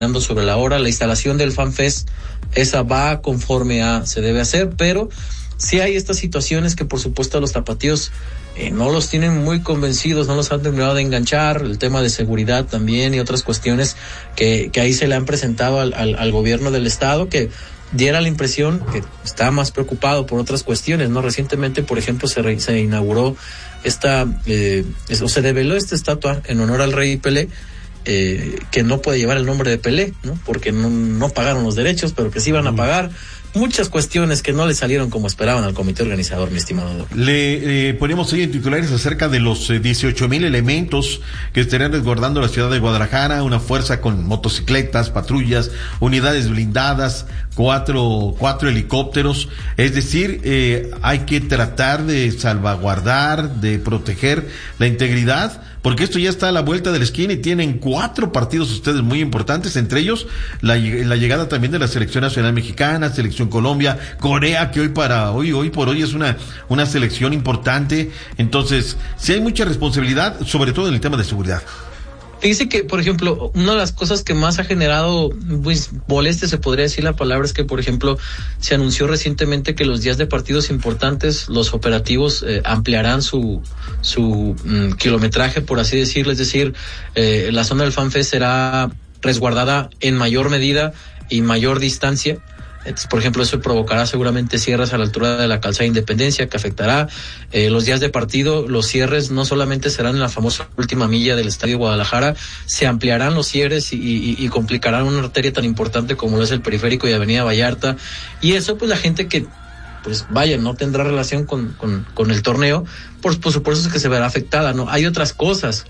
sobre la hora. La instalación del FanFest, esa va conforme se debe hacer, pero sí hay estas situaciones que por supuesto a los tapatíos no los tienen muy convencidos, no los han terminado de enganchar, el tema de seguridad también y otras cuestiones que ahí se le han presentado al gobierno del estado, que diera la impresión que está más preocupado por otras cuestiones, ¿no? Recientemente, por ejemplo, se inauguró se develó esta estatua en honor al rey Pelé, que no puede llevar el nombre de Pelé, ¿no? Porque no pagaron los derechos, pero que sí iban a pagar. Muchas cuestiones que no le salieron como esperaban al comité organizador, mi estimado. Le ponemos hoy en titulares acerca de los 18,000 elementos que estarían resguardando la ciudad de Guadalajara, una fuerza con motocicletas, patrullas, unidades blindadas, cuatro helicópteros. Es decir, hay que tratar de salvaguardar, de proteger la integridad, porque esto ya está a la vuelta de la esquina y tienen 4 partidos ustedes muy importantes, entre ellos la llegada también de la selección nacional mexicana, selección Colombia, Corea, que hoy por hoy es una selección importante. Entonces, sí hay mucha responsabilidad, sobre todo en el tema de seguridad. Fíjese que, por ejemplo, una de las cosas que más ha generado, pues, molestia, se podría decir la palabra, es que, por ejemplo, se anunció recientemente que los días de partidos importantes, los operativos ampliarán su kilometraje, por así decirlo, es decir, la zona del FanFest será resguardada en mayor medida y mayor distancia. Entonces, por ejemplo, eso provocará seguramente cierres a la altura de la calzada Independencia, que afectará los días de partido. Los cierres no solamente serán en la famosa última milla del Estadio Guadalajara, se ampliarán los cierres y complicarán una arteria tan importante como lo es el Periférico y Avenida Vallarta. Y eso, pues, la gente que, pues, vaya, no tendrá relación con el torneo, por supuesto es que se verá afectada, ¿no? Hay otras cosas.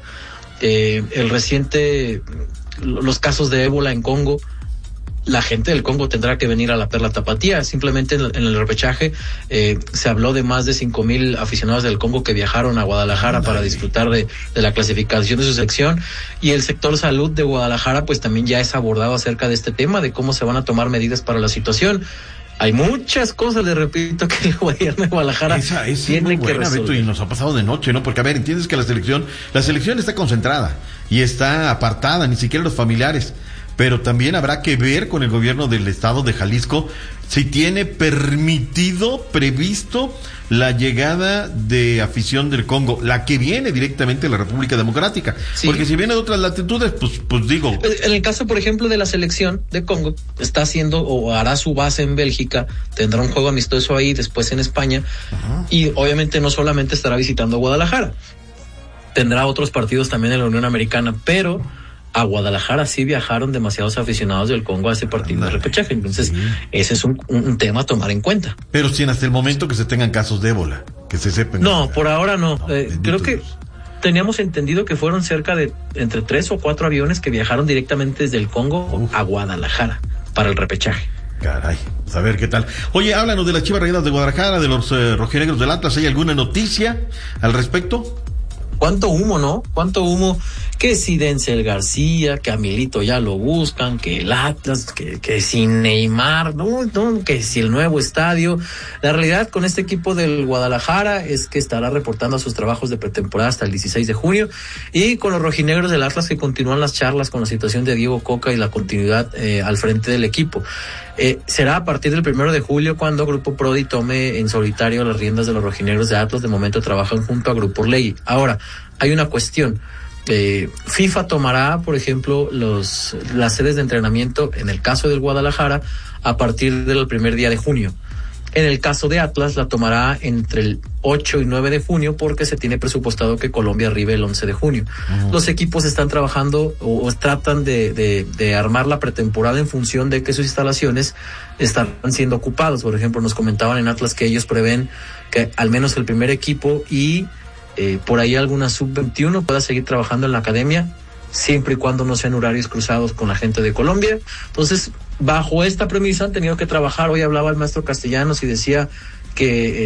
Los casos de ébola en Congo. La gente del Congo tendrá que venir a la Perla Tapatía. Simplemente en el repechaje se habló de más de 5,000 aficionados del Congo que viajaron a Guadalajara para disfrutar de la clasificación de su selección, y el sector salud de Guadalajara pues también ya es abordado acerca de este tema, de cómo se van a tomar medidas para la situación. Hay muchas cosas, le repito, que el gobierno de Guadalajara tiene que resolver. Beto, y nos ha pasado de noche, ¿no? Porque, a ver, entiendes que la selección está concentrada y está apartada, ni siquiera los familiares. Pero también habrá que ver con el gobierno del estado de Jalisco si tiene previsto la llegada de afición del Congo, la que viene directamente de la República Democrática. Sí. Porque si viene de otras latitudes, pues digo. En el caso, por ejemplo, de la selección de Congo, está haciendo o hará su base en Bélgica, tendrá un juego amistoso ahí, después en España, y obviamente no solamente estará visitando Guadalajara, tendrá otros partidos también en la Unión Americana, pero a Guadalajara sí viajaron demasiados aficionados del Congo a ese partido de repechaje. Entonces, ese es un tema a tomar en cuenta. Pero sin hasta el momento que se tengan casos de ébola, que se sepan. No, por ahora no. Creo que teníamos entendido que fueron cerca de entre 3 o 4 aviones que viajaron directamente desde el Congo a Guadalajara para el repechaje. Caray, a ver qué tal. Oye, háblanos de las Chivas Rayadas de Guadalajara, de los rojinegros del Atlas. ¿Hay alguna noticia al respecto? ¿Cuánto humo, no? ¿Cuánto humo? Que si Denzel García, que a Milito ya lo buscan, que el Atlas, que si Neymar, no, que si el nuevo estadio. La realidad con este equipo del Guadalajara es que estará reportando sus trabajos de pretemporada hasta el 16 de junio, y con los rojinegros del Atlas que continúan las charlas con la situación de Diego Coca y la continuidad al frente del equipo. Será a partir del 1 de julio cuando Grupo Prodi tome en solitario las riendas de los rojinegros de Atlas. De momento trabajan junto a Grupo Orlegui. Ahora, hay una cuestión. FIFA tomará, por ejemplo, las sedes de entrenamiento, en el caso del Guadalajara, a partir del primer día de junio. En el caso de Atlas la tomará entre el 8 y 9 de junio porque se tiene presupuestado que Colombia arribe el 11 de junio. Los equipos están trabajando o tratan de armar la pretemporada en función de que sus instalaciones están siendo ocupadas. Por ejemplo, nos comentaban en Atlas que ellos prevén que al menos el primer equipo y por ahí alguna sub-21 pueda seguir trabajando en la academia, siempre y cuando no sean horarios cruzados con la gente de Colombia. Entonces, bajo esta premisa han tenido que trabajar. Hoy hablaba el maestro Castellanos y decía que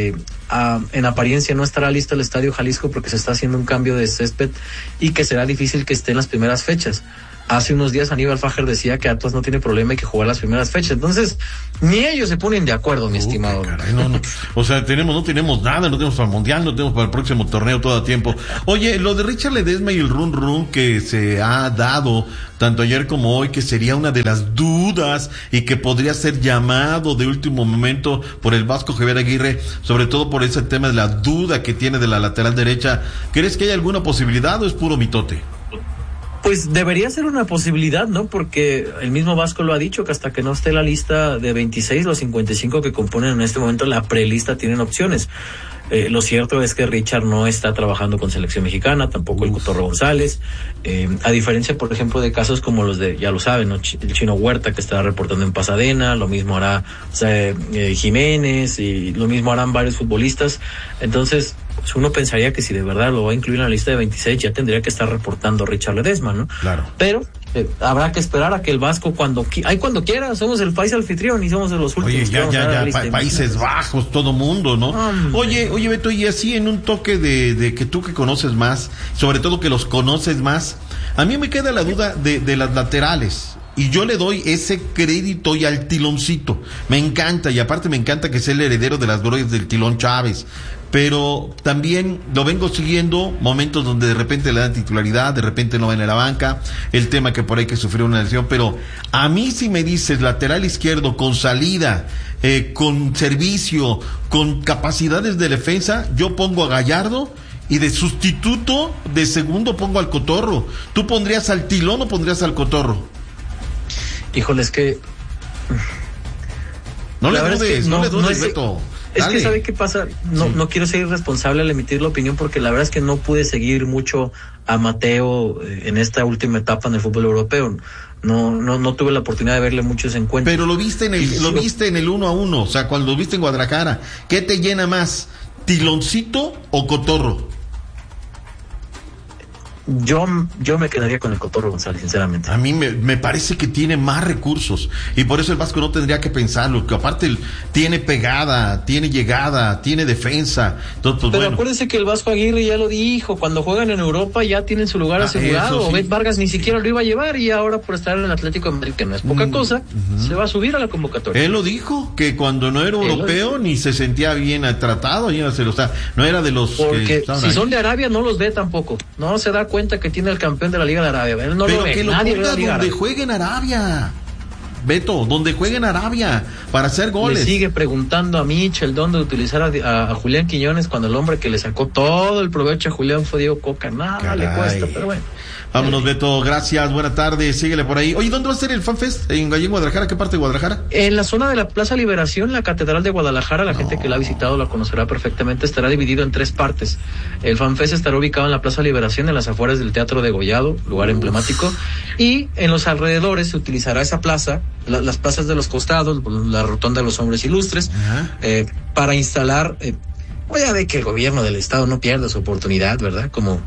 en apariencia no estará listo el Estadio Jalisco porque se está haciendo un cambio de césped y que será difícil que esté en las primeras fechas. Hace unos días Aníbal Fajer decía que Atlas no tiene problema y que jugar las primeras fechas. Entonces, ni ellos se ponen de acuerdo, mi estimado. Caray, no. O sea, no tenemos nada, no tenemos para el Mundial, no tenemos para el próximo torneo todo a tiempo. Oye, lo de Richard Ledesma y el run que se ha dado tanto ayer como hoy, que sería una de las dudas y que podría ser llamado de último momento por el Vasco Javier Aguirre, sobre todo por ese tema de la duda que tiene de la lateral derecha. ¿Crees que hay alguna posibilidad o es puro mitote? Pues debería ser una posibilidad, ¿no? Porque el mismo Vasco lo ha dicho, que hasta que no esté la lista de 26, los 55 que componen en este momento la prelista tienen opciones. Lo cierto es que Richard no está trabajando con selección mexicana, tampoco el Cotorro González, a diferencia, por ejemplo, de casos como los de, ya lo saben, ¿no? El Chino Huerta, que estará reportando en Pasadena, lo mismo hará Jiménez, y lo mismo harán varios futbolistas. Entonces, pues uno pensaría que si de verdad lo va a incluir en la lista de 26, ya tendría que estar reportando Richard Ledesma, ¿no? Claro. Pero habrá que esperar a que el Vasco cuando quiera, somos el país anfitrión y somos de los últimos. Oye, ya, Países Bajos, todo mundo, ¿no? Oye, Beto, y así en un toque de que tú que conoces más, sobre todo que los conoces más, a mí me queda la duda de las laterales. Y yo le doy ese crédito y al Tiloncito. Me encanta, y aparte me encanta que sea el heredero de las glorias del Tilón Chávez. Pero también lo vengo siguiendo, momentos donde de repente le dan titularidad, de repente no va en la banca, el tema que por ahí que sufrió una lesión, pero a mí si me dices lateral izquierdo con salida, con servicio, con capacidades de defensa, yo pongo a Gallardo y de sustituto, de segundo pongo al Cotorro. ¿Tú pondrías al Tilón o pondrías al Cotorro? Híjole, es que... No le dudes, Beto. Es que ¿sabe qué pasa? No quiero ser irresponsable al emitir la opinión porque la verdad es que no pude seguir mucho a Mateo en esta última etapa en el fútbol europeo. No tuve la oportunidad de verle muchos encuentros. Pero lo viste en el 1-1, o sea, cuando lo viste en Guadalajara. ¿Qué te llena más? ¿Tiloncito o Cotorro? Yo me quedaría con el Cotorro González, sinceramente. A mí me parece que tiene más recursos y por eso el Vasco no tendría que pensarlo, que aparte tiene pegada, tiene llegada, tiene defensa. Entonces, pues, pero acuérdense que el Vasco Aguirre ya lo dijo, cuando juegan en Europa ya tienen su lugar asegurado. Sí. Obed Vargas ni siquiera lo iba a llevar y ahora por estar en el Atlético de Madrid, que no es poca cosa, se va a subir a la convocatoria. Él lo dijo, que cuando no era europeo ni se sentía bien tratado, no era de los... Porque si son de Arabia no los ve tampoco, no se da cuenta que tiene el campeón de la Liga de Arabia. Él no pero lo ve, que lo ponga donde juegue en Arabia, Beto, donde juegue en Arabia para hacer goles. Le sigue preguntando a Michel dónde utilizar a Julián Quiñones cuando el hombre que le sacó todo el provecho a Julián fue Diego Coca. Nada le cuesta, pero bueno. Vámonos, Beto, gracias, buenas tardes, síguele por ahí. Oye, ¿dónde va a ser el FanFest? ¿En Guadalajara? ¿Qué parte de Guadalajara? En la zona de la Plaza Liberación, la Catedral de Guadalajara. La gente que la ha visitado la conocerá perfectamente. Estará dividido en 3 partes. El FanFest estará ubicado en la Plaza Liberación, en las afueras del Teatro Degollado, lugar emblemático. Y en los alrededores se utilizará esa plaza, las plazas de los costados, la rotonda de los hombres ilustres, para instalar, ya ve que el gobierno del estado no pierda su oportunidad, ¿verdad? Como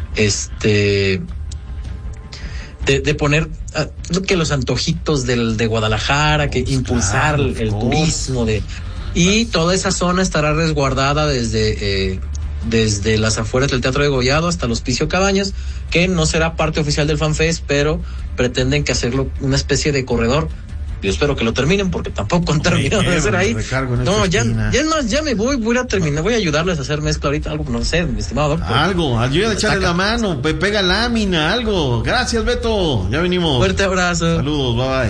de poner que los antojitos de Guadalajara, que impulsar el turismo y toda esa zona estará resguardada desde las afueras del Teatro Degollado hasta el Hospicio Cabañas, que no será parte oficial del FanFest, pero pretenden que hacerlo una especie de corredor. Yo espero que lo terminen porque tampoco han terminado de hacer ahí. No, ya me voy a terminar, voy a ayudarles a hacer mezcla ahorita, algo, no sé, mi estimado doctor. Algo, ayuda a echarle la mano, pega lámina, algo. Gracias, Beto, ya venimos. Fuerte abrazo. Saludos, bye.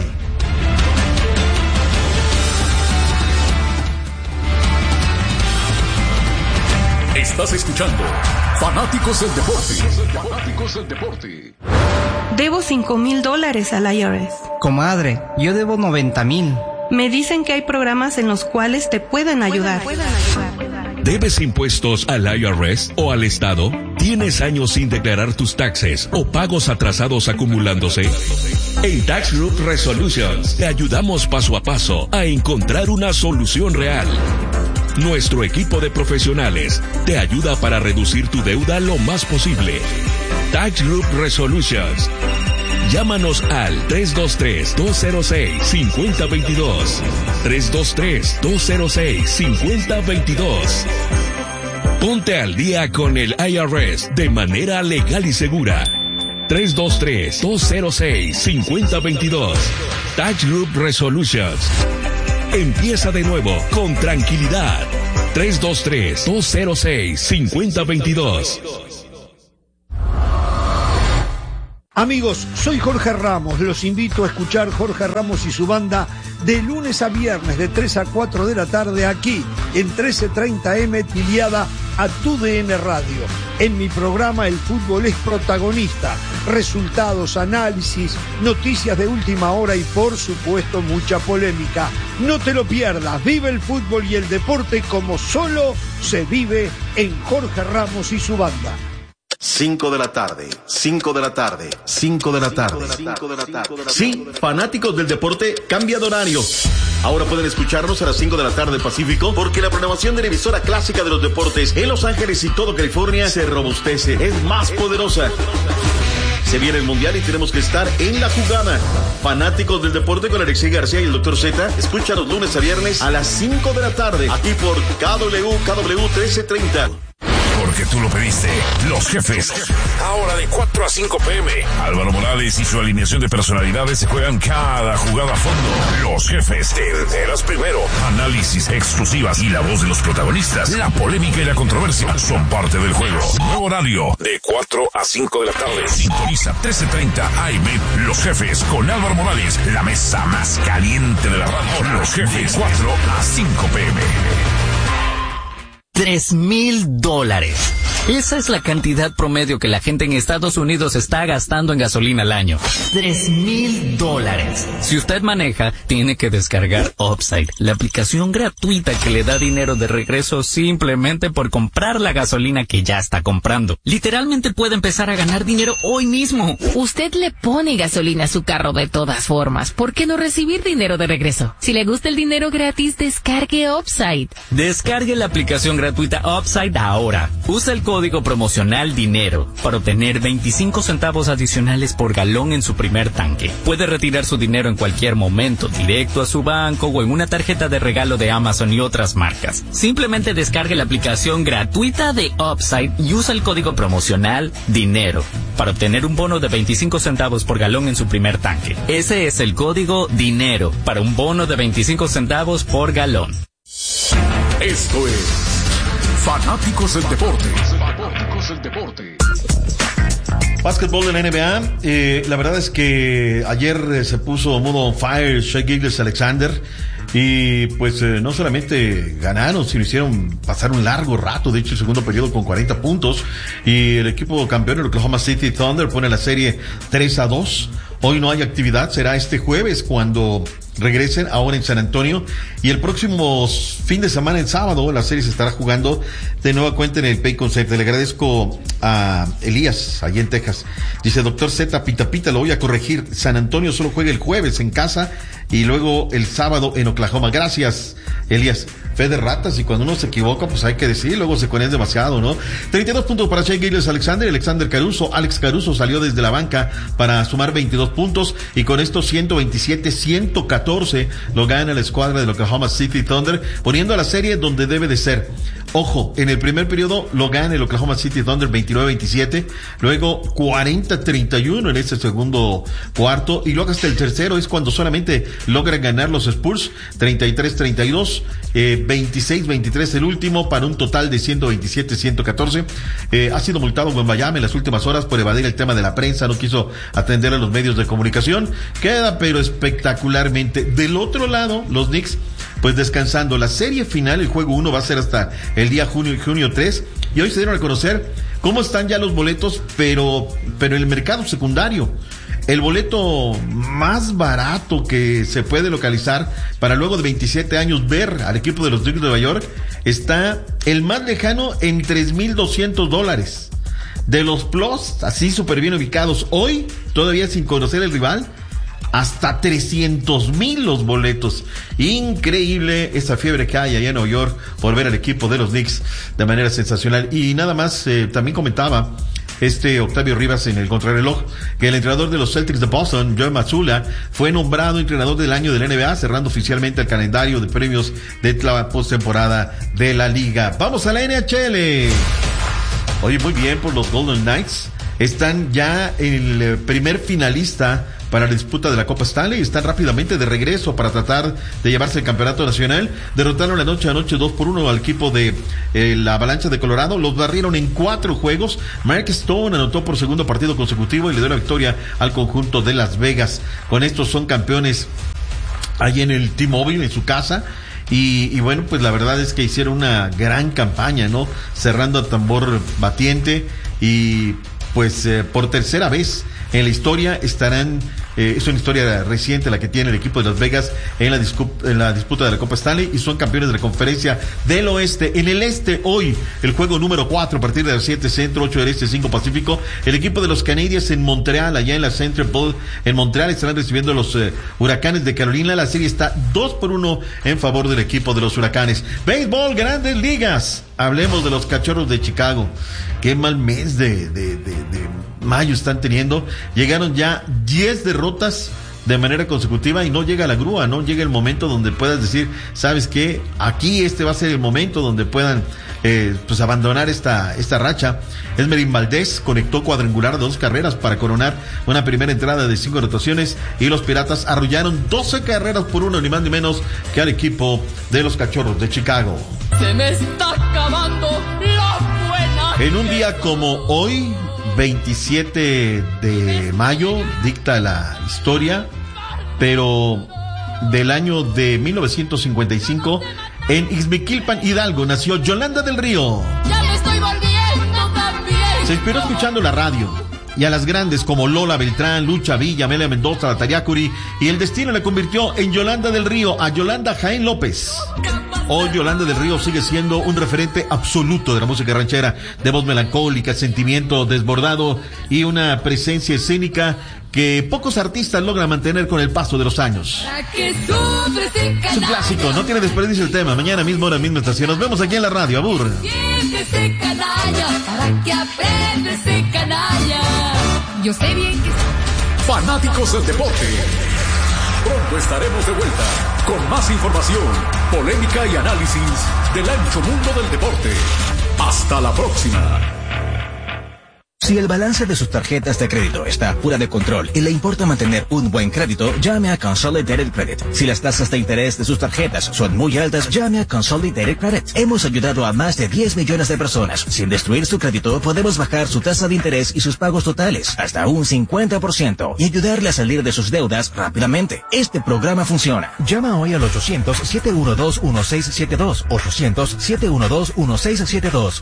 Estás escuchando Fanáticos del Deporte. Fanáticos del Deporte. Debo $5,000 al IRS. Comadre, yo debo 90,000. Me dicen que hay programas en los cuales te pueden ayudar. ¿Debes impuestos al IRS o al Estado? ¿Tienes años sin declarar tus taxes o pagos atrasados acumulándose? En Tax Group Resolutions te ayudamos paso a paso a encontrar una solución real. Nuestro equipo de profesionales te ayuda para reducir tu deuda lo más posible. Tax Group Resolutions. Llámanos al 323-206-5022. 323-206-5022. Ponte al día con el IRS de manera legal y segura. 323-206-5022. Tax Group Resolutions. Empieza de nuevo con tranquilidad. 323-206-5022. Amigos, soy Jorge Ramos. Los invito a escuchar Jorge Ramos y su banda de lunes a viernes de 3 a 4 de la tarde aquí en 1330M afiliada a TUDN Radio. En mi programa el fútbol es protagonista. Resultados, análisis, noticias de última hora y por supuesto mucha polémica. No te lo pierdas. Vive el fútbol y el deporte como solo se vive en Jorge Ramos y su banda. 5 de la tarde. Sí, fanáticos del deporte, cambia de horario. Ahora pueden escucharnos a las 5 de la tarde Pacífico, porque la programación de la emisora clásica de los deportes en Los Ángeles y todo California se robustece, es más poderosa. Se viene el Mundial y tenemos que estar en la jugada. Fanáticos del deporte con Alexei García y el Dr. Z, escucha los lunes a viernes a las 5 de la tarde, aquí por KW 1330. Porque tú lo pediste. Los Jefes. Ahora de 4 a 5 p.m. Álvaro Morales y su alineación de personalidades se juegan cada jugada a fondo. Los Jefes. Te enteras primero. Análisis, exclusivas y la voz de los protagonistas. La polémica y la controversia son parte del juego. Nuevo horario de 4 a 5 de la tarde. Sintoniza 1330 AM. Los Jefes con Álvaro Morales. La mesa más caliente de la radio. Los Jefes. 4 a 5 p.m. $3,000. Esa es la cantidad promedio que la gente en Estados Unidos está gastando en gasolina al año. $3,000. Si usted maneja, tiene que descargar Upside, la aplicación gratuita que le da dinero de regreso simplemente por comprar la gasolina que ya está comprando. Literalmente puede empezar a ganar dinero hoy mismo. Usted le pone gasolina a su carro de todas formas. ¿Por qué no recibir dinero de regreso? Si le gusta el dinero gratis, descargue Upside. Descargue la aplicación gratuita Upside ahora. Usa el código promocional DINERO para obtener 25 centavos adicionales por galón en su primer tanque. Puede retirar su dinero en cualquier momento, directo a su banco o en una tarjeta de regalo de Amazon y otras marcas. Simplemente descargue la aplicación gratuita de Upside y usa el código promocional DINERO para obtener un bono de 25 centavos por galón en su primer tanque. Ese es el código DINERO para un bono de 25 centavos por galón. Esto es Fanáticos del Deporte. Básquetbol de la NBA. La verdad es que ayer se puso modo on fire Shai Gilgeous-Alexander. Y pues no solamente ganaron, sino hicieron pasar un largo rato, de hecho el segundo periodo con 40 puntos. Y el equipo campeón, el Oklahoma City Thunder, pone la serie 3-2. Hoy no hay actividad, será este jueves cuando regresen ahora en San Antonio, y el próximo fin de semana, el sábado, la serie se estará jugando de nueva cuenta en el Paycon Center. Le agradezco a Elías, allí en Texas. Dice, Dr. Z, pita, lo voy a corregir. San Antonio solo juega el jueves en casa y luego el sábado en Oklahoma. Gracias, Elías. Fe de ratas, y cuando uno se equivoca, pues hay que decir, luego se conoce demasiado, ¿no? 32 puntos para Shai Gilgeous-Alexander. Alexander Caruso, Alex Caruso salió desde la banca para sumar 22 puntos, y con esto 127-114 lo gana la escuadra del Oklahoma City Thunder, poniendo a la serie donde debe de ser. Ojo, en el primer periodo lo gana el Oklahoma City Thunder 29-27, luego 40-31 en ese segundo cuarto, y luego hasta el tercero es cuando solamente logran ganar los Spurs, 33-32, 26-23 el último, para un total de 127-114. Ha sido multado Wembanyama en las últimas horas por evadir el tema de la prensa, no quiso atender a los medios de comunicación. Queda pero espectacularmente. Del otro lado, los Knicks pues descansando. La serie final, el juego 1 va a ser hasta el día junio 3, y hoy se dieron a conocer cómo están ya los boletos, pero en el mercado secundario. El boleto más barato que se puede localizar para luego de 27 años ver al equipo de los Knicks de Nueva York está el más lejano en $3,200. De los plus, así súper bien ubicados, hoy, todavía sin conocer el rival, hasta 300,000 los boletos. Increíble esa fiebre que hay allá en Nueva York por ver al equipo de los Knicks de manera sensacional. Y nada más, también comentaba Octavio Rivas en el contrarreloj, que el entrenador de los Celtics de Boston, Joe Mazzulla, fue nombrado entrenador del año de la NBA, cerrando oficialmente el calendario de premios de la postemporada de la liga. Vamos a la NHL. Oye, muy bien por los Golden Knights. Están ya en el primer finalista para la disputa de la Copa Stanley. Están rápidamente de regreso para tratar de llevarse el campeonato nacional. Derrotaron la noche anoche 2-1 al equipo de la Avalancha de Colorado. Los barrieron en 4 juegos. Mark Stone anotó por segundo partido consecutivo y le dio la victoria al conjunto de Las Vegas. Con estos son campeones ahí en el T-Mobile, en su casa. Y bueno, pues la verdad es que hicieron una gran campaña, ¿no? Cerrando a tambor batiente y pues por tercera vez en la historia estarán, es una historia reciente la que tiene el equipo de Las Vegas en la disputa de la Copa Stanley, y son campeones de la conferencia del oeste. En el este, hoy, el juego número 4, a partir de las 7 centro, 8 del este, 5 pacífico, el equipo de los Canadiens en Montreal, allá en la Central Bowl, en Montreal, estarán recibiendo a los Huracanes de Carolina. La serie está 2-1 en favor del equipo de los Huracanes. Béisbol, Grandes Ligas. Hablemos de los Cachorros de Chicago. Qué mal mes de mayo están teniendo. Llegaron ya 10 derrotas de manera consecutiva y no llega la grúa, no llega el momento donde puedas decir, ¿sabes qué? Aquí va a ser el momento donde puedan pues abandonar esta racha. Esmerín Valdés conectó cuadrangular de 2 carreras para coronar una primera entrada de 5 anotaciones, y los Piratas arrollaron 12 carreras por 1, ni más ni menos que al equipo de los Cachorros de Chicago. Se me está acabando la buena. En un día como hoy, 27 de mayo, dicta la historia, pero del año de 1955, en Ixmiquilpan, Hidalgo, nació Yolanda del Río. Ya me estoy volviendo también. Se inspiró escuchando la radio y a las grandes como Lola Beltrán, Lucha Villa, Amelia Mendoza, la Tariacuri, y el destino la convirtió en Yolanda del Río a Yolanda Jaén López. Hoy Yolanda del Río sigue siendo un referente absoluto de la música ranchera, de voz melancólica, sentimiento desbordado y una presencia escénica que pocos artistas logran mantener con el paso de los años. Es un clásico, no tiene desperdicio el tema. Mañana mismo, hora misma estación. Nos vemos aquí en la radio, abur. Siéntese canalla, para que aprenda ese canalla. Yo sé bien que... Fanáticos del deporte. Pronto estaremos de vuelta con más información, polémica y análisis del ancho mundo del deporte. Hasta la próxima. Si el balance de sus tarjetas de crédito está fuera de control y le importa mantener un buen crédito, llame a Consolidated Credit. Si las tasas de interés de sus tarjetas son muy altas, llame a Consolidated Credit. Hemos ayudado a más de 10 millones de personas. Sin destruir su crédito, podemos bajar su tasa de interés y sus pagos totales hasta un 50% y ayudarle a salir de sus deudas rápidamente. Este programa funciona. Llama hoy al 800-712-1672. 800-712-1672.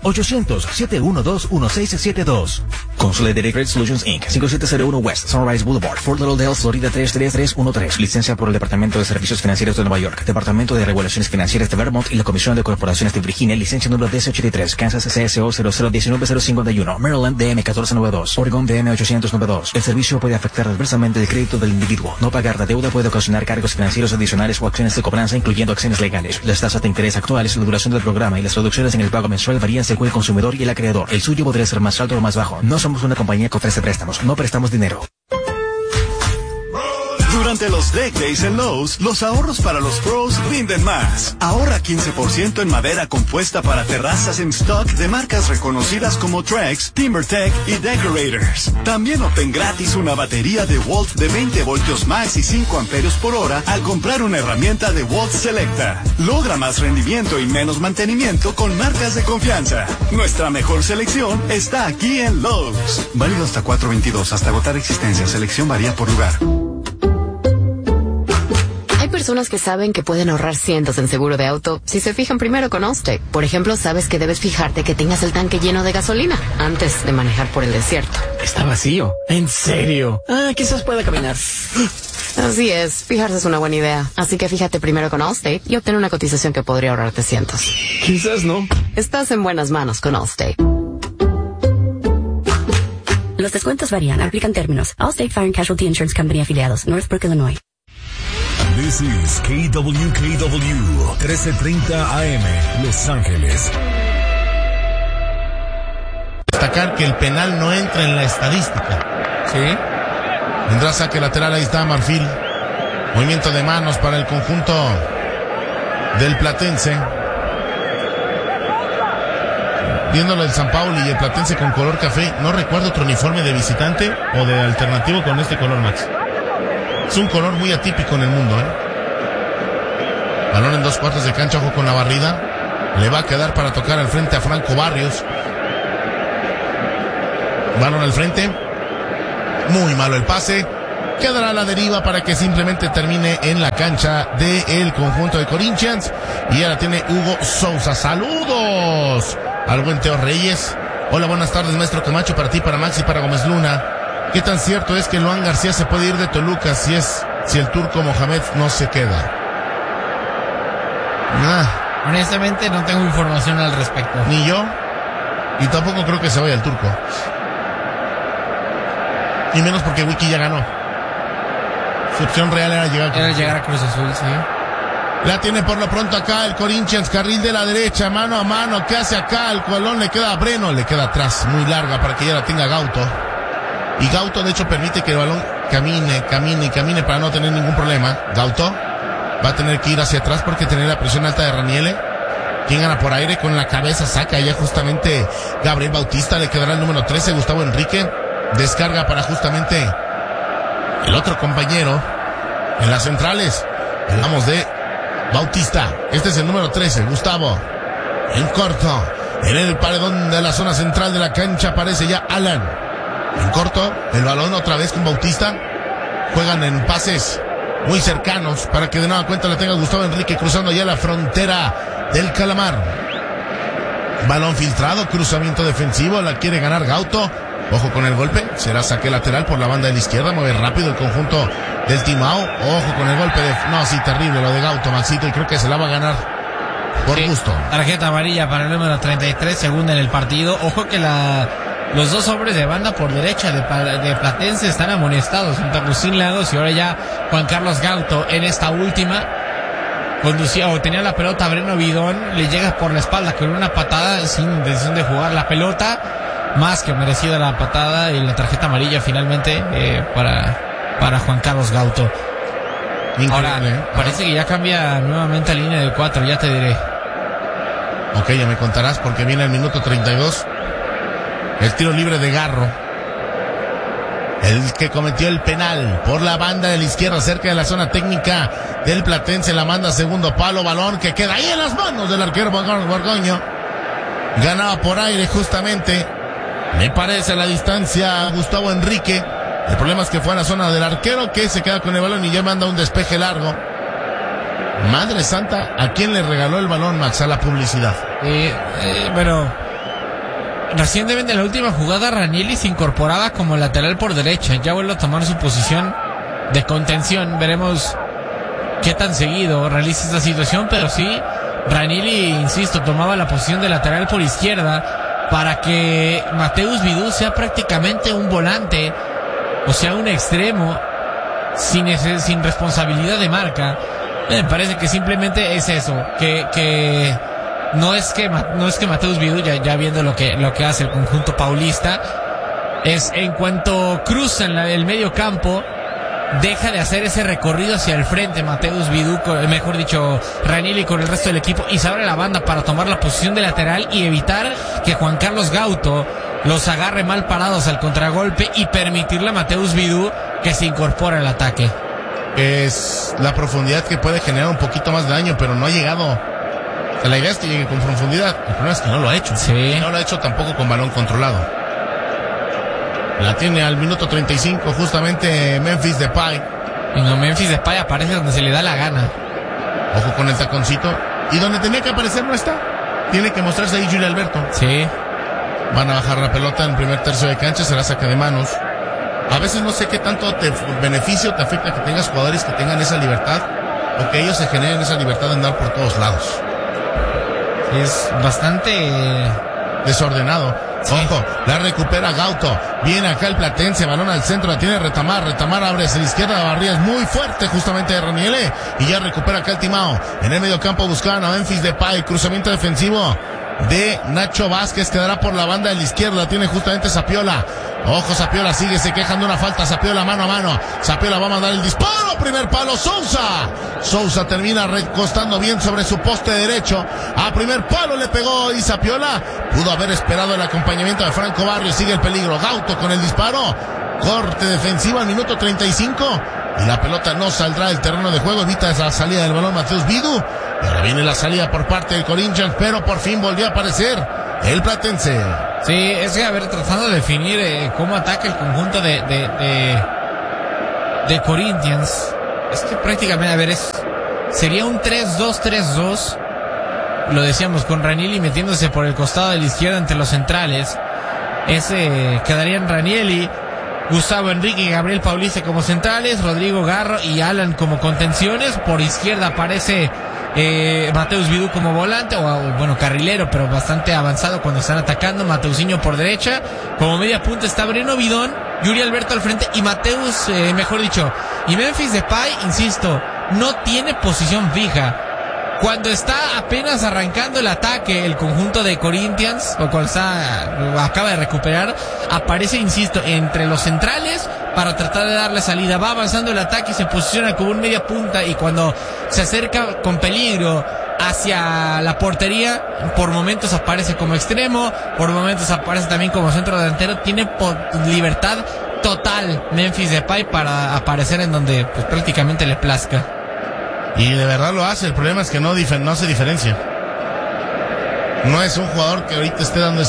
800-712-1672. Consolidated Credit Solutions Inc. 5701 West Sunrise Boulevard, Fort Lauderdale, Florida 33313. Licencia por el Departamento de Servicios Financieros de Nueva York, Departamento de Regulaciones Financieras de Vermont y la Comisión de Corporaciones de Virginia. Licencia número 1083. Kansas CSO 0019051. Maryland DM 1492. Oregon DM 892. El servicio puede afectar adversamente el crédito del individuo. No pagar la deuda puede ocasionar cargos financieros adicionales o acciones de cobranza, incluyendo acciones legales. Las tasas de interés actuales, la duración del programa y las reducciones en el pago mensual varían según el consumidor y el acreedor. El suyo podría ser más alto o más bajo. No somos una compañía que ofrece préstamos, no prestamos dinero. Durante los Deck Days en Lowe's, los ahorros para los pros rinden más. Ahorra 15% en madera compuesta para terrazas en stock de marcas reconocidas como Trex, TimberTech y Decorators. También obtén gratis una batería de Walt de 20 voltios max y 5 amperios por hora al comprar una herramienta de Walt Selecta. Logra más rendimiento y menos mantenimiento con marcas de confianza. Nuestra mejor selección está aquí en Lowe's. Válido hasta 4/22, hasta agotar existencia. Selección varía por lugar. Hay personas que saben que pueden ahorrar cientos en seguro de auto si se fijan primero con Allstate. Por ejemplo, sabes que debes fijarte que tengas el tanque lleno de gasolina antes de manejar por el desierto. Está vacío. ¿En serio? Quizás pueda caminar. Así es, fijarse es una buena idea. Así que fíjate primero con Allstate y obtén una cotización que podría ahorrarte cientos. Quizás no. Estás en buenas manos con Allstate. Los descuentos varían, aplican términos. Allstate Fire and Casualty Insurance Company afiliados, Northbrook, Illinois. This is KWKW 1330 AM, Los Ángeles. destacar que el penal no entra en la estadística. Sí. Vendrá saque lateral, ahí está Marfil. Movimiento de manos para el conjunto del Platense. Viéndolo del San Paulo y el Platense con color café, no recuerdo otro uniforme de visitante o de alternativo con este color, Max. Es un color muy atípico en el mundo, Balón en 2/4 de cancha, ojo con la barrida. Le va a quedar para tocar al frente a Franco Barrios. Balón al frente. Muy malo el pase. Quedará a la deriva para que simplemente termine en la cancha del conjunto de Corinthians. Y ahora tiene Hugo Sousa. ¡Saludos! Al buen Teo Reyes. Hola, buenas tardes, maestro Camacho, para ti, para Max y para Gómez Luna. ¿Qué tan cierto es que Luan García se puede ir de Toluca si el turco Mohamed no se queda? Honestamente no tengo información al respecto. Ni yo. Y tampoco creo que se vaya el turco. Y menos porque Wiki ya ganó. Su opción real era llegar a Cruz Azul, sí. La tiene por lo pronto acá el Corinthians, carril de la derecha, mano a mano. ¿Qué hace acá? El colón le queda a Breno, le queda atrás, muy larga para que ya la tenga Gauto. Y Gauto de hecho permite que el balón camine para no tener ningún problema. Gauto va a tener que ir hacia atrás porque tiene la presión alta de Raniele. Quien gana por aire con la cabeza, saca ya justamente Gabriel Bautista, le quedará el número 13, Gustavo Enrique. Descarga para justamente el otro compañero en las centrales. Hablamos de Bautista. Este es el número 13, Gustavo. En corto, en el paredón de la zona central de la cancha aparece ya Alan. En corto, el balón otra vez con Bautista. Juegan en pases muy cercanos para que de nueva cuenta la tenga Gustavo Enrique cruzando ya la frontera del Calamar. Balón filtrado, cruzamiento defensivo, la quiere ganar Gauto. Ojo con el golpe, será saque lateral por la banda de la izquierda, mueve rápido el conjunto del Timao. Ojo con el golpe no, sí, terrible lo de Gauto, Maxito, y creo que se la va a ganar por gusto. Tarjeta amarilla para el número 33, segunda en el partido. Ojo que los dos hombres de banda por derecha de Platense están amonestados, junto a Agustín Lagos y ahora ya Juan Carlos Gauto. En esta última conducía o tenía la pelota Breno Bidón, le llega por la espalda con una patada sin intención de jugar la pelota. Más que merecida la patada y la tarjeta amarilla finalmente para Juan Carlos Gauto. Increíble. Ahora, parece que ya cambia nuevamente a línea de 4, ya te diré. Ok, ya me contarás porque viene el minuto 32. El tiro libre de Garro. El que cometió el penal por la banda de la izquierda cerca de la zona técnica del Platense. La manda segundo palo, balón que queda ahí en las manos del arquero Borgoño. Ganaba por aire justamente. Me parece la distancia Gustavo Enrique. El problema es que fue a la zona del arquero que se queda con el balón y ya manda un despeje largo. Madre santa, ¿a quién le regaló el balón, Max? A la publicidad. Bueno, recientemente en la última jugada Ranieri se incorporaba como lateral por derecha. Ya vuelve a tomar su posición de contención. Veremos qué tan seguido realiza esta situación, pero sí, Ranieri, insisto, tomaba la posición de lateral por izquierda para que Mateus Vidú sea prácticamente un volante, o sea, un extremo sin responsabilidad de marca. Me parece que simplemente es eso, que no es que Mateus Vidú, ya viendo lo que hace el conjunto paulista, es en cuanto cruza en el medio campo, deja de hacer ese recorrido hacia el frente Mateus Vidú, mejor dicho Ranieri, con el resto del equipo, y se abre la banda para tomar la posición de lateral y evitar que Juan Carlos Gauto los agarre mal parados al contragolpe y permitirle a Mateus Vidú que se incorpore al ataque. Es la profundidad que puede generar un poquito más de daño, pero no ha llegado. O sea, la idea es que llegue con profundidad, el problema es que no lo ha hecho. Sí. No lo ha hecho tampoco con balón controlado. La tiene al minuto 35 justamente Memphis Depay. Y no, Memphis Depay aparece donde se le da la gana. Ojo con el taconcito. Y donde tenía que aparecer no está. Tiene que mostrarse ahí Julio Alberto. Sí. Van a bajar la pelota en el primer tercio de cancha, será saque de manos. A veces no sé qué tanto te beneficia o te afecta que tengas jugadores que tengan esa libertad o que ellos se generen esa libertad de andar por todos lados. Es bastante desordenado. Sí. Ojo, la recupera Gauto. Viene acá el Platense, balón al centro, la tiene Retamar abre hacia la izquierda, la barrida es muy fuerte justamente de Raniele. Y ya recupera acá el Timao. En el medio campo buscaban a Memphis Depay, cruzamiento defensivo. de Nacho Vázquez, quedará por la banda de la izquierda, tiene justamente Zapiola. Ojo, Zapiola sigue, se quejan de una falta, Zapiola mano a mano, Zapiola va a mandar el disparo, primer palo, Sousa termina recostando bien sobre su poste derecho, a primer palo le pegó y Zapiola pudo haber esperado el acompañamiento de Franco Barrios, sigue el peligro, Gauto con el disparo, corte defensivo al minuto 35 y la pelota no saldrá del terreno de juego, evita esa salida del balón Mateus Vidu, y ahora viene la salida por parte del Corinthians, pero por fin volvió a aparecer el platense. Sí, es que, a ver, tratando de definir cómo ataca el conjunto de Corinthians, es que prácticamente, a ver, sería un 3-2-3-2, lo decíamos, con Ranieri metiéndose por el costado de la izquierda entre los centrales, quedarían Ranieri, Gustavo Enrique y Gabriel Paulista como centrales, Rodrigo Garro y Alan como contenciones, por izquierda aparece Mateus Vidu como volante, bueno, carrilero, pero bastante avanzado cuando están atacando, Mateusinho por derecha, como media punta está Breno Bidón, Yuri Alberto al frente y Mateus, mejor dicho, y Memphis Depay, insisto, no tiene posición fija. Cuando está apenas arrancando el ataque, el conjunto de Corinthians, o cuando acaba de recuperar, aparece, insisto, entre los centrales para tratar de darle salida. Va avanzando el ataque y se posiciona como un media punta, y cuando se acerca con peligro hacia la portería, por momentos aparece como extremo, por momentos aparece también como centro delantero. Tiene libertad total Memphis Depay para aparecer en donde pues prácticamente le plazca. Y de verdad lo hace, el problema es que no hace diferencia. No es un jugador que ahorita esté dando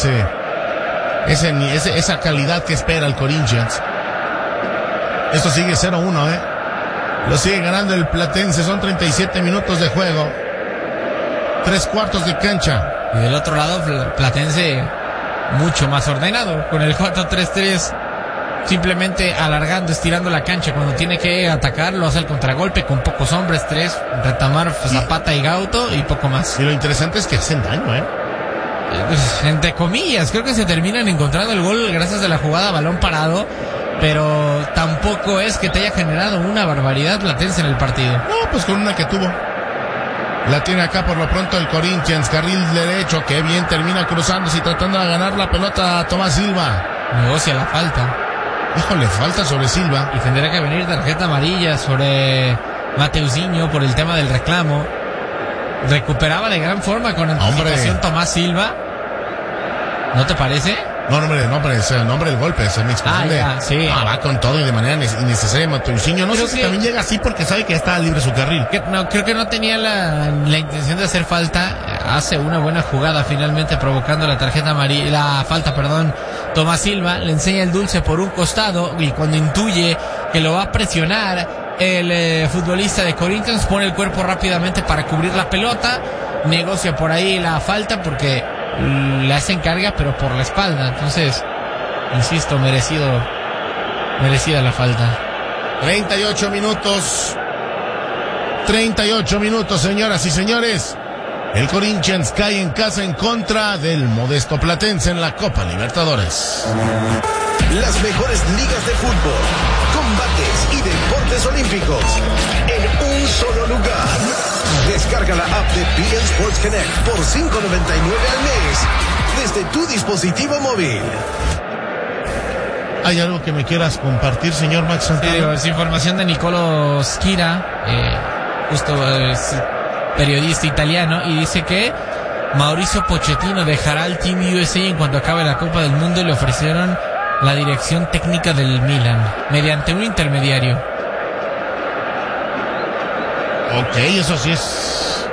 esa calidad que espera el Corinthians. Esto sigue 0-1, Lo sigue ganando el Platense, son 37 minutos de juego. 3/4 de cancha. Y del otro lado, Platense mucho más ordenado, con el 4-3-3. Simplemente alargando, estirando la cancha. Cuando tiene que atacar, lo hace el contragolpe con pocos hombres, 3, Retamar, Zapata y Gauto, y poco más. Y lo interesante es que hacen daño, entre comillas, creo que se terminan encontrando el gol gracias a la jugada a balón parado, pero tampoco es que te haya generado una barbaridad Platense en el partido. No, pues con una que tuvo. La tiene acá por lo pronto el Corinthians, carril derecho, que bien termina cruzándose y tratando de ganar la pelota a Tomás Silva. Negocia la falta. Híjole, falta sobre Silva. Y tendrá que venir tarjeta amarilla sobre Mateusinho por el tema del reclamo. Recuperaba de gran forma con anticipación Tomás Silva. ¿No te parece? No, nombre del golpe, esa es mi expresión. Sí. Va con todo y de manera innecesaria Mateusinho. No sé si también llega así porque sabe que está libre su carril. Creo que no tenía la intención de hacer falta. Hace una buena jugada finalmente provocando la tarjeta amarilla, la falta, Tomás Silva le enseña el dulce por un costado y cuando intuye que lo va a presionar el futbolista de Corinthians, pone el cuerpo rápidamente para cubrir la pelota, negocia por ahí la falta porque le hacen carga pero por la espalda. Entonces, insisto, merecida la falta. 38 minutos, señoras y señores. El Corinthians cae en casa en contra del modesto Platense en la Copa Libertadores. Las mejores ligas de fútbol, combates y deportes olímpicos en un solo lugar. Descarga la app de BeIN Sports Connect por $5.99 al mes desde tu dispositivo móvil. ¿Hay algo que me quieras compartir, señor Max Santana? Es información de Nicolo Schira, periodista italiano, y dice que Mauricio Pochettino dejará al Team USA en cuanto acabe la Copa del Mundo y le ofrecieron la dirección técnica del Milan mediante un intermediario. Ok, eso sí es.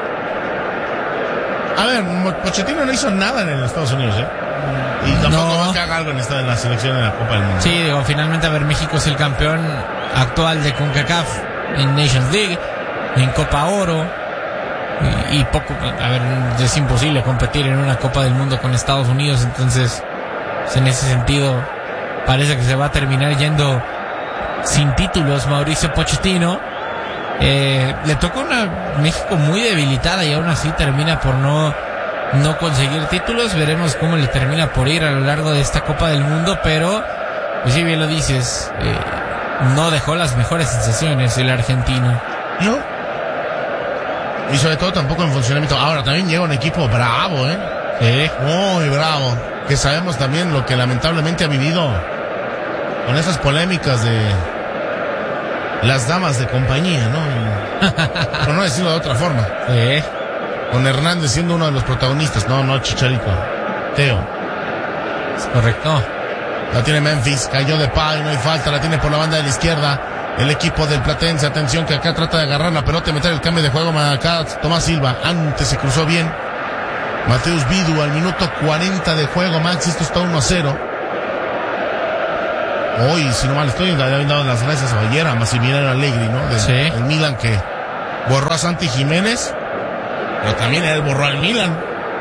A ver, Pochettino no hizo nada en Estados Unidos, y tampoco va a cagar algo en la selección de la Copa del Mundo. Sí, finalmente, México es el campeón actual de CONCACAF en Nations League, en Copa Oro. Y poco, es imposible competir en una Copa del Mundo con Estados Unidos, entonces en ese sentido parece que se va a terminar yendo sin títulos Mauricio Pochettino. Le toca una México muy debilitada y aún así termina por no conseguir títulos. Veremos cómo le termina por ir a lo largo de esta Copa del Mundo, pero pues sí, bien lo dices, no dejó las mejores sensaciones el argentino. No. Y sobre todo tampoco en funcionamiento. Ahora también llega un equipo bravo, Muy bravo. Que sabemos también lo que lamentablemente ha vivido con esas polémicas de las damas de compañía, ¿no? Por no decirlo de otra forma. Con Hernández siendo uno de los protagonistas. No, Chicharito. Teo. Es correcto. La tiene Memphis, cayó de Pay, no hay falta, la tiene por la banda de la izquierda. El equipo del Platense, atención que acá trata de agarrar la pelota y meter el cambio de juego. Acá Tomás Silva, antes se cruzó bien. Mateus Vidu al minuto 40 de juego, Max, esto está 1-0. Hoy, si no mal estoy, le habían dado las gracias ayer a Massimiliano Allegri, ¿no? El Milan que borró a Santi Jiménez, pero también él borró al Milan.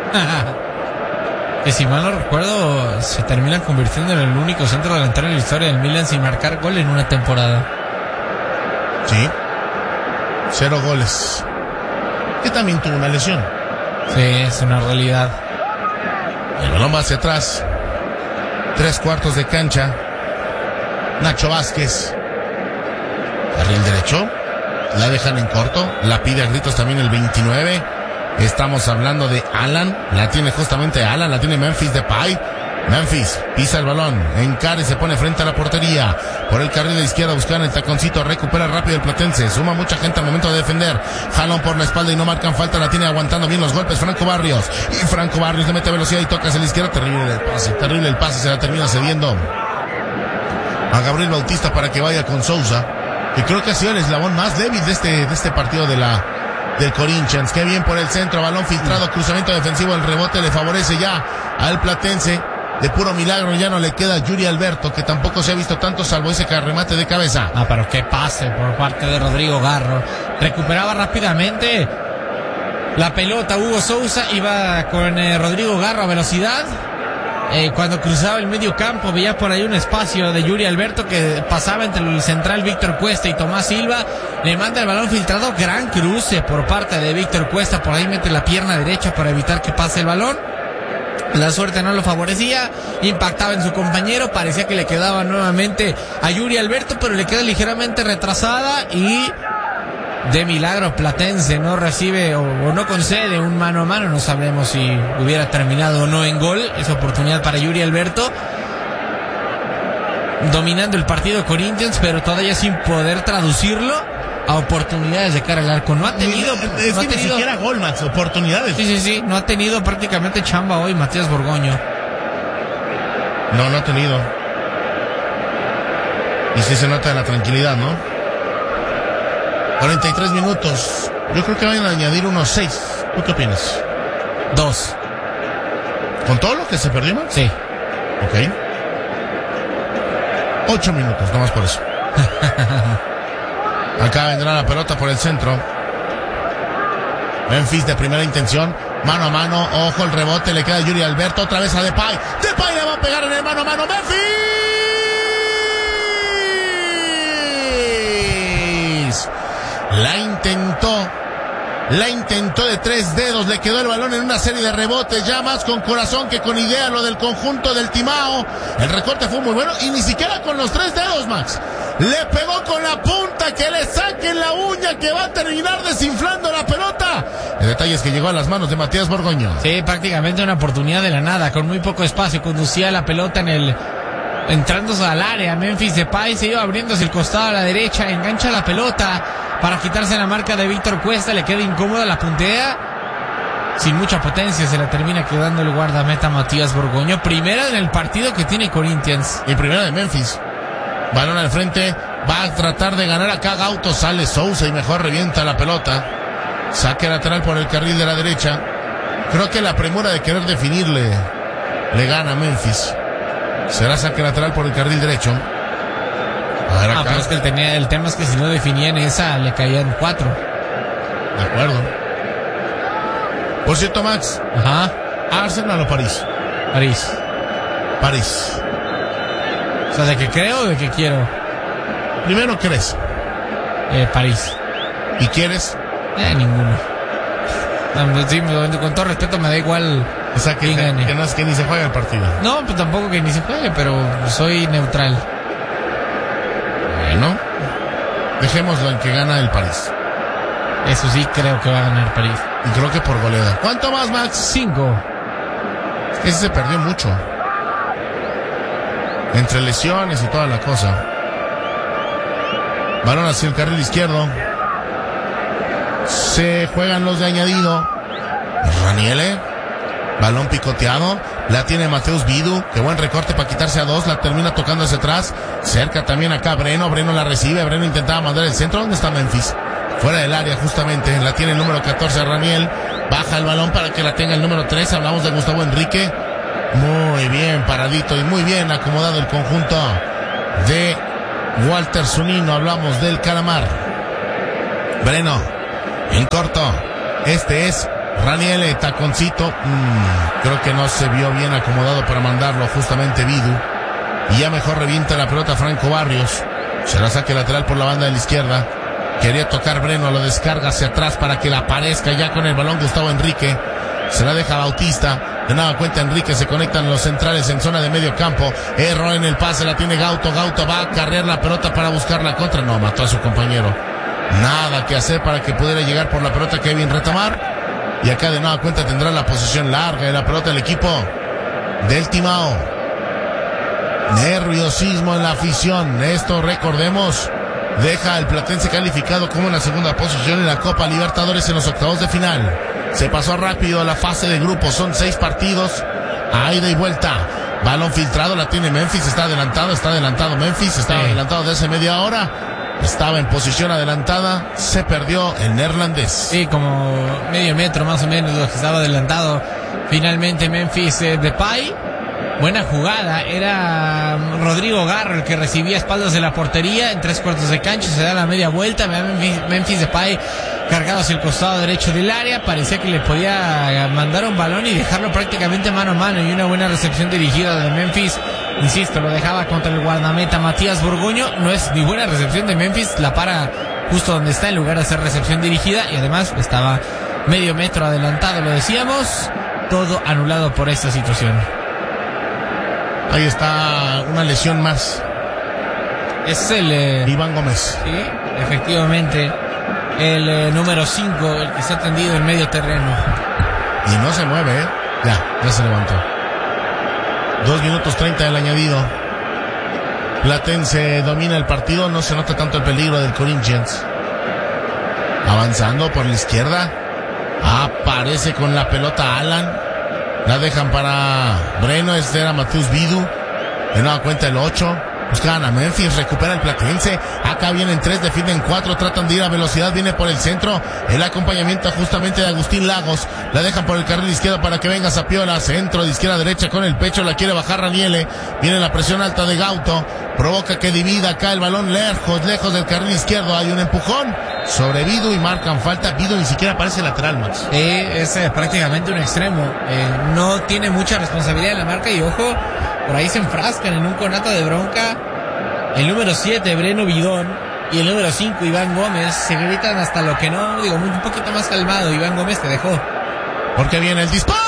Que si mal no recuerdo, se termina convirtiendo en el único centro delantero en la historia del Milan sin marcar gol en una temporada. Sí. 0 goles. Que también tuvo una lesión. Sí, es una realidad. El balón va hacia atrás. 3/4 de cancha. Nacho Vázquez. Carril derecho. La dejan en corto. La pide a gritos también el 29. Estamos hablando de Alan. La tiene justamente Alan. La tiene Memphis Depay. Memphis pisa el balón, encara y se pone frente a la portería. Por el carril de izquierda buscan el taconcito, recupera rápido el Platense, suma mucha gente al momento de defender. Jalón por la espalda y no marcan falta, la tiene aguantando bien los golpes Franco Barrios. Y Franco Barrios le mete velocidad y toca hacia la izquierda. Terrible el pase, se la termina cediendo a Gabriel Bautista para que vaya con Sousa, que creo que ha sido el eslabón más débil de este partido del Corinthians. Qué bien por el centro, balón filtrado, cruzamiento defensivo, el rebote le favorece ya al Platense. De puro milagro ya no le queda a Yuri Alberto, que tampoco se ha visto tanto salvo ese remate de cabeza. Pero qué pase por parte de Rodrigo Garro. Recuperaba rápidamente la pelota Hugo Sousa, iba con Rodrigo Garro a velocidad. Cuando cruzaba el medio campo veía por ahí un espacio de Yuri Alberto que pasaba entre el central Víctor Cuesta y Tomás Silva. Le manda el balón filtrado, gran cruce por parte de Víctor Cuesta, por ahí mete la pierna derecha para evitar que pase el balón. La suerte no lo favorecía, impactaba en su compañero, parecía que le quedaba nuevamente a Yuri Alberto, pero le queda ligeramente retrasada y de milagro Platense no recibe o no concede un mano a mano. No sabremos si hubiera terminado o no en gol esa oportunidad para Yuri Alberto. Dominando el partido Corinthians, pero todavía sin poder traducirlo a oportunidades de cara al arco. No ha tenido... ni siquiera gol, Max, oportunidades. Sí, no ha tenido prácticamente chamba hoy Matías Borgoño. No ha tenido. Y sí se nota la tranquilidad, ¿no? 43 minutos. Yo creo que van a añadir unos 6. ¿Tú qué opinas? 2. ¿Con todo lo que se perdió, Max? Sí. Ok. 8 minutos, nomás por eso. Acá vendrá la pelota por el centro. Memphis de primera intención. Mano a mano. Ojo el rebote. Le queda a Yuri Alberto. Otra vez a Depay. Depay le va a pegar en el mano a mano. Memphis. La intentó de 3 dedos. Le quedó el balón en una serie de rebotes. Ya más con corazón que con idea lo del conjunto del Timao. El recorte fue muy bueno. Y ni siquiera con los 3 dedos, Max. Le pegó con la punta, que le saquen la uña, que va a terminar desinflando la pelota. El detalle es que llegó a las manos de Matías Borgoño. Sí, prácticamente una oportunidad de la nada, con muy poco espacio. Conducía la pelota entrándose al área. Memphis Depay se iba abriéndose el costado a la derecha, engancha la pelota para quitarse la marca de Víctor Cuesta. Le queda incómoda, la puntea. Sin mucha potencia se la termina quedando el guardameta Matías Borgoño. Primera en el partido que tiene Corinthians. Y primera de Memphis. Balón al frente, va a tratar de ganar acá Gauto, sale Sousa y mejor revienta la pelota. Saque lateral por el carril de la derecha. Creo que la premura de querer definirle le gana a Memphis. Será saque lateral por el carril derecho. A ver acá. Pero es que el tema es que si no definían esa, le caían 4. De acuerdo. Por cierto, Max. Ajá. ¿Arsenal o París? París. O sea, ¿de qué creo o de qué quiero? Primero, ¿crees? París. ¿Y quieres? Ninguno. Sí, con todo respeto me da igual. O sea, que no es que ni se juegue el partido. No, pues tampoco que ni se juegue, pero soy neutral. Bueno, dejémoslo en que gana el París. Eso sí, creo que va a ganar París. Y creo que por goleada. ¿Cuánto más, Max? 5. Ese se perdió mucho. Entre lesiones y toda la cosa. Balón hacia el carril izquierdo. Se juegan los de añadido. Raniele. Balón picoteado. La tiene Mateus Vidu. Qué buen recorte para quitarse a dos. La termina tocando hacia atrás. Cerca también acá Breno. Breno la recibe. Breno intentaba mandar el centro. ¿Dónde está Memphis? Fuera del área justamente. La tiene el número 14 Raniel. Baja el balón para que la tenga el número 3. Hablamos de Gustavo Enrique. Muy bien paradito y muy bien acomodado el conjunto de Walter Zunino. Hablamos del Calamar. Breno en corto. Este es Raniel, taconcito. Creo que no se vio bien acomodado para mandarlo justamente Vidu. Y ya mejor revienta la pelota Franco Barrios. Será saque lateral por la banda de la izquierda. Quería tocar Breno, lo descarga hacia atrás para que la aparezca ya con el balón Gustavo Enrique. Se la deja Bautista. De nada cuenta Enrique, se conectan los centrales en zona de medio campo. Error en el pase, la tiene Gauto. Gauto va a carrear la pelota para buscar la contra. No, mató a su compañero. Nada que hacer para que pudiera llegar por la pelota Kevin Retamar. Y acá de nada cuenta tendrá la posición larga de la pelota el equipo del Timao. Nerviosismo en la afición. Esto, recordemos, deja al Platense calificado como en la segunda posición en la Copa Libertadores en los octavos de final. Se pasó rápido a la fase de grupos. Son 6 partidos a ida y vuelta. Balón filtrado, la tiene Memphis. Está adelantado Memphis. Estaba adelantado desde hace media hora. Estaba en posición adelantada. Se perdió el neerlandés. Sí, como medio metro más o menos lo que estaba adelantado. Finalmente Memphis Depay. Buena jugada, era Rodrigo Garro el que recibía espaldas de la portería en 3/4 de cancha, se da la media vuelta, Memphis Depay cargado hacia el costado derecho del área, parecía que le podía mandar un balón y dejarlo prácticamente mano a mano, y una buena recepción dirigida de Memphis, insisto, lo dejaba contra el guardameta Matías Burguño. No es ni buena recepción de Memphis, la para justo donde está en lugar de hacer recepción dirigida, y además estaba medio metro adelantado, lo decíamos, todo anulado por esta situación. Ahí está una lesión más. Es el Iván Gómez. Sí, efectivamente. El número 5, el que está tendido en medio terreno. Y no se mueve, Ya se levantó. 2 minutos 30 del añadido. Platense domina el partido. No se nota tanto el peligro del Corinthians. Avanzando por la izquierda. Aparece con la pelota Alan. La dejan para Breno, este era Mateus Vidu. De nueva cuenta el 8. Buscan a Memphis, recupera el Platense. Acá vienen 3, defienden 4, tratan de ir a velocidad, viene por el centro. El acompañamiento justamente de Agustín Lagos. La dejan por el carril izquierdo para que venga Zapiola. Centro de izquierda a derecha con el pecho, la quiere bajar Raniele. Viene la presión alta de Gauto. Provoca que divida acá el balón lejos del carril izquierdo. Hay un empujón sobre Vidu y marcan falta. Vidu ni siquiera parece lateral, Max. Es prácticamente un extremo. No tiene mucha responsabilidad en la marca y ojo, por ahí se enfrascan en un conato de bronca. El número 7, Breno Bidón, y el número 5, Iván Gómez, se gritan hasta lo que no, un poquito más calmado. Iván Gómez te dejó. Porque viene el disparo.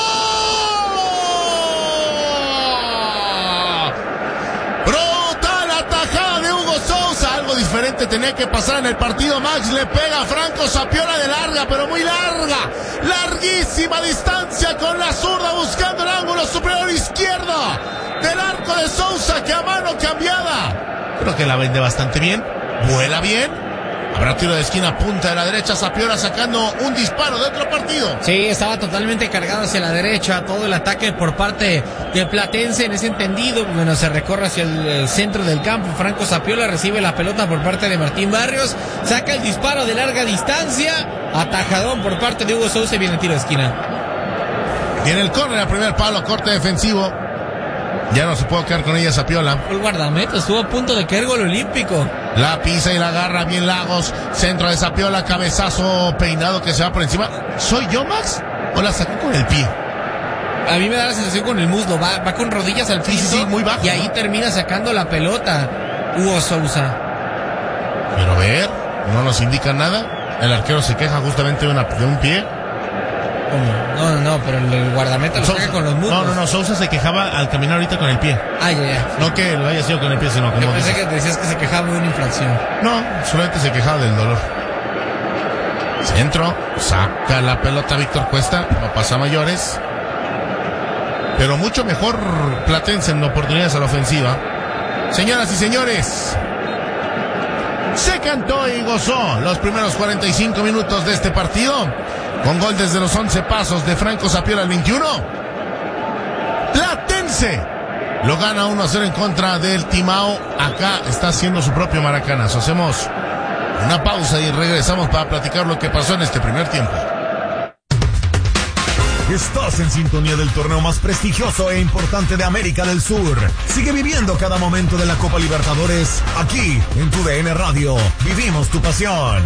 Brutal atajada de Hugo Sousa. Algo diferente tenía que pasar en el partido. Max le pega a Franco Zapiola de larga, pero muy larga. Larguísima distancia con la zurda buscando el ángulo superior izquierdo del arco de Sousa, que a mano cambiada. Creo que la vende bastante bien. Vuela bien. Habrá tiro de esquina, punta de la derecha. Zapiola sacando un disparo de otro partido. Sí, estaba totalmente cargado hacia la derecha. Todo el ataque por parte de Platense en ese entendido. Bueno, se recorre hacia el centro del campo. Franco Zapiola recibe la pelota por parte de Martín Barrios. Saca el disparo de larga distancia. Atajadón por parte de Hugo Sousa y viene el tiro de esquina. Viene el córner al primer palo, corte defensivo. Ya no se puede quedar con ella Zapiola. El guardameta estuvo a punto de caer gol olímpico. La pisa y la agarra bien Lagos. Centro de Zapiola, cabezazo peinado que se va por encima. ¿Soy yo, Max? ¿O la sacó con el pie? A mí me da la sensación con el muslo. Va con rodillas al piso. Sí, muy bajo. Y ahí termina sacando la pelota Hugo Sousa. Pero ver, no nos indica nada. El arquero se queja justamente de un pie. ¿Cómo? No, pero el guardameta lo saca con los muslos. No, Sousa se quejaba al caminar ahorita con el pie. Ya. No que lo haya sido con el pie, sino como... Yo pensé que decías que se quejaba de una infracción. No, solamente se quejaba del dolor. Centro, saca la pelota Víctor Cuesta, no pasa mayores. pero mucho mejor Platense en oportunidades a la ofensiva. Señoras y señores, se cantó y gozó los primeros 45 minutos de este partido, con gol desde los 11 pasos de Franco Sapiola al 21. Platense lo gana 1-0 en contra del Timao. Acá está haciendo su propio maracanazo. Hacemos una pausa y regresamos para platicar lo que pasó en este primer tiempo. Estás en sintonía del torneo más prestigioso e importante de América del Sur. Sigue viviendo cada momento de la Copa Libertadores aquí en tu DN Radio. Vivimos tu pasión.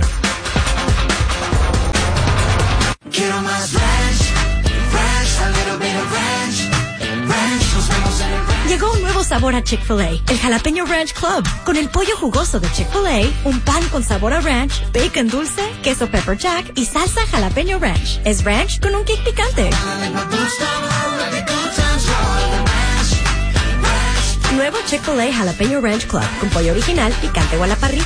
Quiero más ranch, ranch, a little bit of ranch, ranch, nos vemos en el ranch. Llegó un nuevo sabor a Chick-fil-A, el Jalapeño Ranch Club, con el pollo jugoso de Chick-fil-A, un pan con sabor a ranch, bacon dulce, queso pepper jack y salsa jalapeño ranch. Es ranch con un kick picante. Nuevo Chick-fil-A Jalapeño Ranch Club, con pollo original, picante o a la parrilla.